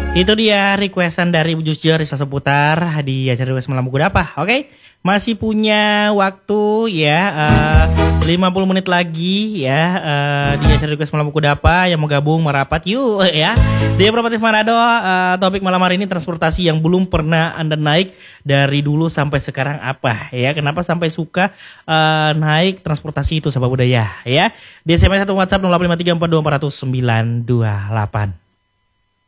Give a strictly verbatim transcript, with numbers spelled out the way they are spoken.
Itu dia requestan dari Jusjo Rizal seputar di acara request malam buku apa. Oke, okay? Masih punya waktu ya uh, lima puluh menit lagi ya uh, di acara request malam buku apa yang mau gabung merapat yuk ya. Dia Properti Manado, uh, topik malam hari ini transportasi yang belum pernah Anda naik dari dulu sampai sekarang apa ya. Kenapa sampai suka uh, naik transportasi itu sahabat budaya ya. Di S M S atau WhatsApp nol delapan lima tiga empat dua empat nol nol sembilan dua delapan.